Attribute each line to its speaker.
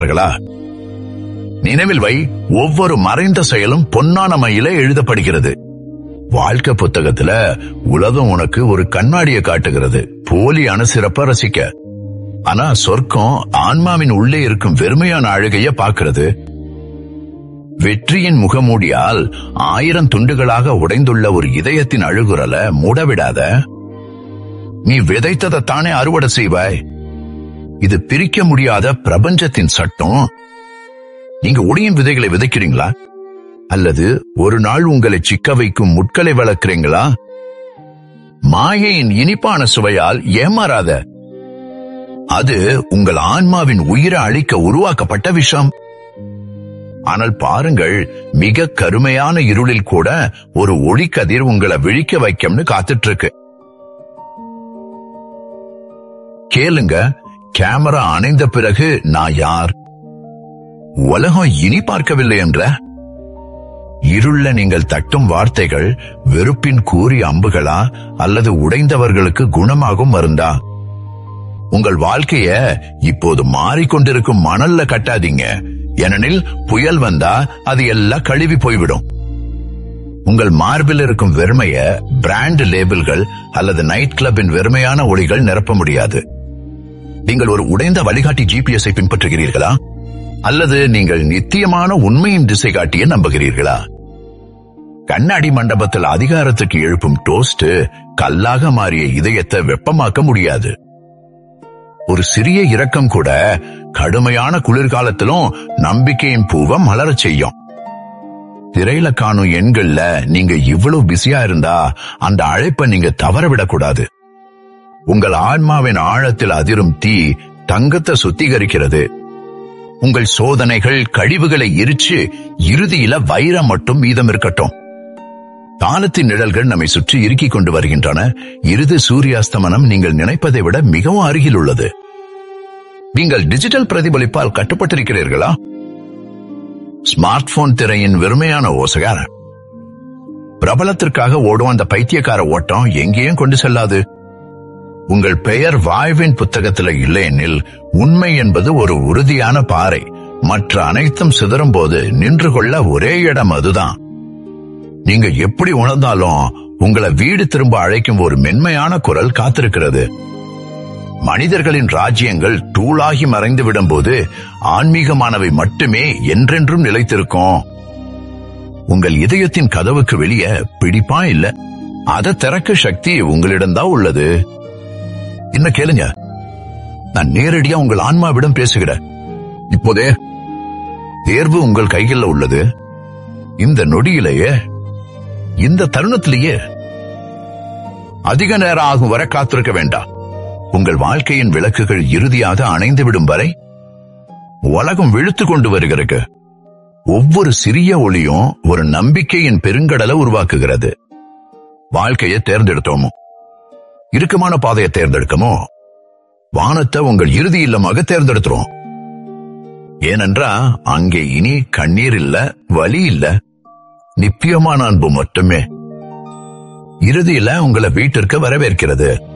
Speaker 1: நினைவில் வை, ஒவ்வொரு மறைந்த செயலும் பொன்னான மையில எழுதப்படுகிறது. வாழ்க்கை புத்தகத்துல உலகம் உனக்கு ஒரு கண்ணாடியை காட்டுகிறது, போலியான சிறப்ப ரசிக்க. ஆனா சொர்க்கம் ஆன்மாவின் உள்ளே இருக்கும் வெறுமையான அழுகைய பாக்குறது. வெற்றியின் முகமூடியால் 1000 துண்டுகளாக உடைந்துள்ள ஒரு இதயத்தின் அழுகுரல மூடவிடாத. நீ விதைத்ததைத்தானே அறுவடை செய்வாய். இது பிரிக்க முடியாத பிரபஞ்சத்தின் சட்டம். நீங்க ஒளியின் விதைகளை விதைக்கிறீங்களா, அல்லது ஒரு நாள் உங்களை சிக்க வைக்கும் முட்களை வளர்க்கிறீங்களா? மாயையின் இனிப்பான சுவையால் ஏமாறாத. அது உங்கள் ஆன்மாவின் உயிரை அழிக்க உருவாக்கப்பட்ட விஷம். ஆனால் பாருங்கள், மிக கருமையான இருளில் கூட ஒரு ஒளிக்கதிர் உங்களை விழிக்க வைக்கும்னு காத்துட்டு இருக்கு. கேளுங்க, கேமரா அணைந்த பிறகு நான் யார்? உலகம் இனி பார்க்கவில்லை என்ற இருள நீங்கள் தட்டும் வார்த்தைகள் வெறுப்பின் கூறிய அம்புகளா, அல்லது உடைந்தவர்களுக்கு குணமாகும் மருந்தா? உங்கள் வாழ்க்கைய இப்போது மாறிக்கொண்டிருக்கும் மணல்ல கட்டாதீங்க. ஏனெனில் புயல் வந்தா அது எல்லாம் கழுவி போய்விடும். உங்கள் மார்பில் இருக்கும் வெறுமைய பிராண்ட் லேபிள்கள் அல்லது நைட் கிளப்பின் வெறுமையான ஒளிகள் நிரப்ப முடியாது. நீங்கள் ஒரு உடைந்த வழிகாட்டி ஜிபிஎஸ்ஐ பின்பற்றுகிறீர்களா, அல்லது நீங்கள் நித்தியமான உண்மையின் திசை காட்டிய நம்புகிறீர்களா? கண்ணாடி மண்டபத்தில் அதிகாரத்துக்கு எழுப்பும் டோஸ்ட் கல்லாக மாறிய இதயத்தை வெப்பமாக்க முடியாது. ஒரு சிறிய இரக்கம் கூட கடுமையான குளிர்காலத்திலும் நம்பிக்கையின் பூவை மலரச் செய்யும். திரையில காணும் எண்கள்ல நீங்க இவ்வளவு பிஸியா இருந்தா அந்த அழைப்பை நீங்க தவறவிடக்கூடாது. உங்கள் ஆன்மாவின் ஆழத்தில் அதிரும் தீ தங்கத்தை சுத்திகரிக்கிறது. உங்கள் சோதனைகள் கழிவுகளை எரிச்சு இறுதியில வைரம் மட்டும் மீதம் இருக்கட்டும். காலத்தின் நிழல்கள் நம்மை சுற்றி இறுக்கிக் கொண்டு வருகின்றன. இறுதி சூரியாஸ்தமனம் நீங்கள் நினைப்பதை விட மிகவும் அருகில் உள்ளது. நீங்கள் டிஜிட்டல் பிரதிபலிப்பால் கட்டுப்பட்டிருக்கிறீர்களா? ஸ்மார்ட் போன் திரையின் வெறுமையான ஓசையார பிரபலத்திற்காக ஓடும் அந்த பைத்தியக்கார ஓட்டம் எங்கேயும் கொண்டு செல்லாது. உங்கள் பெயர் வாழ்வின் புத்தகத்தில் இல்லையெனில் உண்மை என்பது ஒரு உறுதியான பாறை. மற்ற அனைத்தும் சிதறும் போது நின்று கொள்ள ஒரே இடம் அதுதான். நீங்க எப்படி உணர்ந்தாலும் உங்களை வீடு திரும்ப அழைக்கும் ஒரு மென்மையான குரல் காத்திருக்கிறது. மனிதர்களின் ராஜ்யங்கள் தூளாகி மறைந்து விடும்போது ஆன்மீகமானவை மட்டுமே என்றென்றும் நிலைத்திருக்கும். உங்கள் இதயத்தின் கதவுக்கு வெளியே பிடிப்பா இல்ல, அதை திறக்க சக்தி உங்களிடம்தான் உள்ளது. என்ன கேளுங்க, நான் நேரடியா உங்கள் ஆன்மாவிடம் பேசுகிறேன். இப்போதே தேர்வு உங்கள் கைகளில் உள்ளது. இந்த நொடியிலேயே, இந்த தருணத்திலேயே. அதிக நேரம் ஆகும் வரை காத்திருக்க வேண்டாம். உங்கள் வாழ்க்கையின் விளக்குகள் இறுதியாக அணைந்துவிடும் வரை உலகம் விழுத்து கொண்டு வருகிறது. ஒவ்வொரு சிறிய ஒளியும் ஒரு நம்பிக்கையின் பெருங்கடலை உருவாக்குகிறது. வாழ்க்கையை தேர்ந்தெடுத்தோமோ, இறுக்கமான பாதையை தேர்ந்தெடுக்கமோ, வானத்தை உங்கள் இறுதி இல்லமாக தேர்ந்தெடுத்துறோம். ஏனென்றா அங்கே இனி கண்ணீர் இல்ல, வலி இல்ல, நித்தியமான அன்பு மட்டுமே. இறுதியில உங்களை வீட்டிற்கு வரவேற்கிறது.